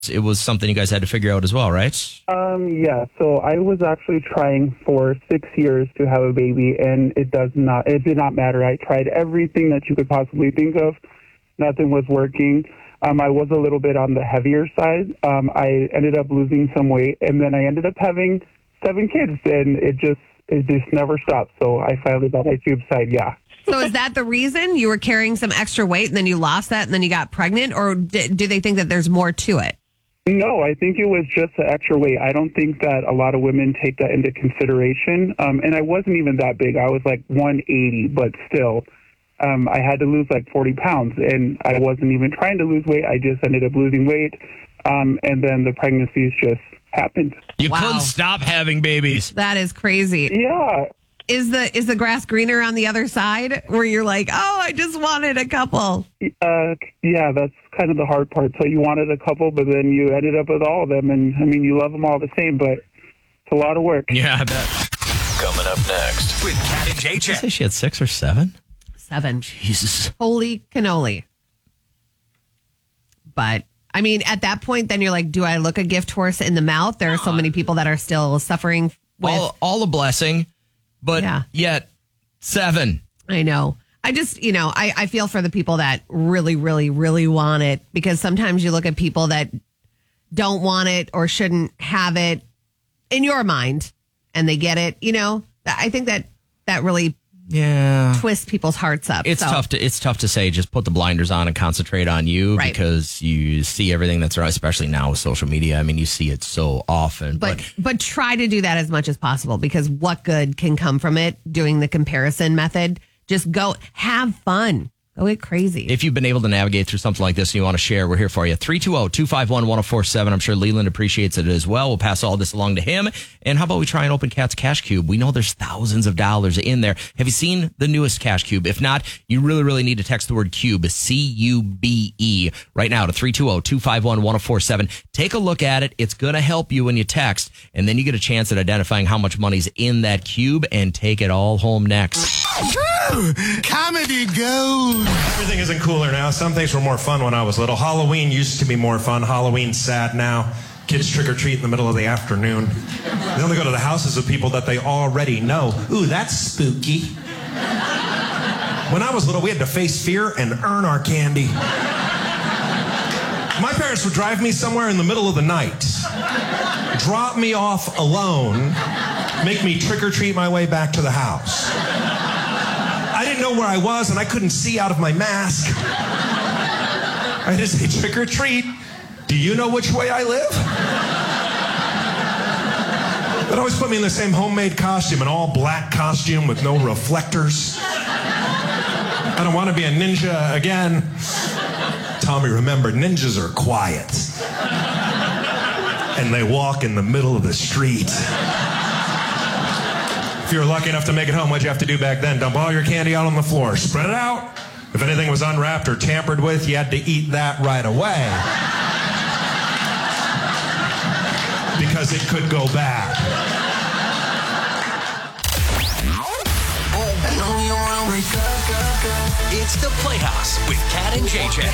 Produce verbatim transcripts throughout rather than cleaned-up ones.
it was something you guys had to figure out as well, right? Um, yeah, so I was actually trying for six years to have a baby, and it does not, it did not matter. I tried everything that you could possibly think of. Nothing was working. Um, I was a little bit on the heavier side. Um, I ended up losing some weight, and then I ended up having seven kids, and it just, it just never stopped. So I finally got my tube side, yeah. So is that the reason you were carrying some extra weight and then you lost that and then you got pregnant? Or d- do they think that there's more to it? No, I think it was just the extra weight. I don't think that a lot of women take that into consideration. Um, and I wasn't even that big. I was like one eighty, but still, um, I had to lose like forty pounds. And I wasn't even trying to lose weight. I just ended up losing weight. Um, and then the pregnancies just happened. You Wow. couldn't stop having babies. That is crazy. Yeah. Is the is the grass greener on the other side where you're like, oh, I just wanted a couple? Uh, yeah, that's kind of the hard part. So you wanted a couple, but then you ended up with all of them. And I mean, you love them all the same, but it's a lot of work. Yeah, I bet. Coming up next with Kat and J J. Did you say she had six or seven? Seven. Jesus. Holy cannoli. But I mean, at that point, then you're like, do I look a gift horse in the mouth? There are so many people that are still suffering with. All, all a blessing, but Yeah. yet seven. I know. I just, you know, I, I feel for the people that really, really, really want it, because sometimes you look at people that don't want it or shouldn't have it in your mind and they get it, you know. I think that that really Yeah. twists people's hearts up. It's So, tough to it's tough to say just put the blinders on and concentrate on you, Right. because you see everything that's right, especially now with social media. I mean, you see it so often. But, But, but try to do that as much as possible, because what good can come from it doing the comparison method? Just go have fun. Go get crazy. if you've been able to navigate through something like this and you want to share, we're here for you. three two zero, two five one, one zero four seven. I'm sure Leland appreciates it as well. We'll pass all this along to him. And how about we try and open Kat's Cash Cube? We know there's thousands of dollars in there. Have you seen the newest Cash Cube? If not, you really, really need to text the word cube, C U B E, right now to three two zero, two five one, one zero four seven. Take a look at it. It's going to help you when you text. And then you get a chance at identifying how much money's in that cube and take it all home next. Comedy gold. Everything isn't cooler now. Some things were more fun when I was little. Halloween used to be more fun. Halloween's sad now. Kids trick-or-treat in the middle of the afternoon. They only go to the houses of people that they already know. Ooh, that's spooky. When I was little, we had to face fear and earn our candy. My parents would drive me somewhere in the middle of the night, drop me off alone, make me trick-or-treat my way back to the house. I didn't know where I was, and I couldn't see out of my mask. I had to say, trick or treat. Do you know which way I live? They'd always put me in the same homemade costume, an all black costume with no reflectors. I don't want to be a ninja again. Tommy, remember, ninjas are quiet. And they walk in the middle of the street. If you were lucky enough to make it home, what'd you have to do back then? Dump all your candy out on the floor. Spread it out. If anything was unwrapped or tampered with, you had to eat that right away. Because it could go bad. It's the Playhouse with Kat and J J.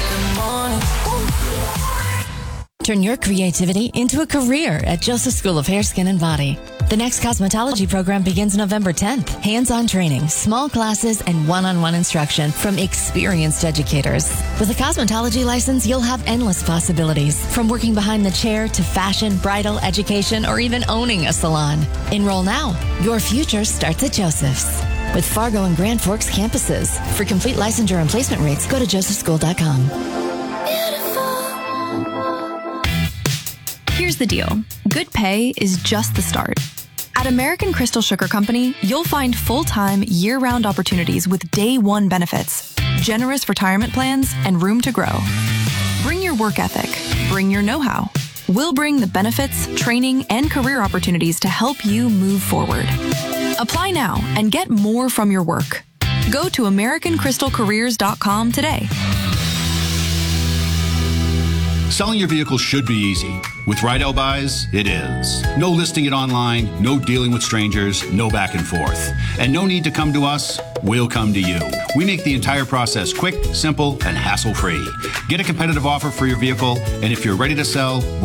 Turn your creativity into a career at Joseph School of Hair, Skin, and Body. The next cosmetology program begins November tenth. Hands-on training, small classes, and one-on-one instruction from experienced educators. With a cosmetology license, you'll have endless possibilities, from working behind the chair to fashion, bridal, education, or even owning a salon. Enroll now. Your future starts at Joseph's. With Fargo and Grand Forks campuses. For complete licensure and placement rates, go to joseph school dot com. Here's the deal. Good pay is just the start. At American Crystal Sugar Company, you'll find full-time, year-round opportunities with day one benefits, generous retirement plans, and room to grow. Bring your work ethic. Bring your know-how. We'll bring the benefits, training, and career opportunities to help you move forward. Apply now and get more from your work. Go to american crystal careers dot com today. Selling your vehicle should be easy. With Rydell Buys, it is. No listing it online, no dealing with strangers, no back and forth. And no need to come to us, we'll come to you. We make the entire process quick, simple, and hassle-free. Get a competitive offer for your vehicle, and if you're ready to sell,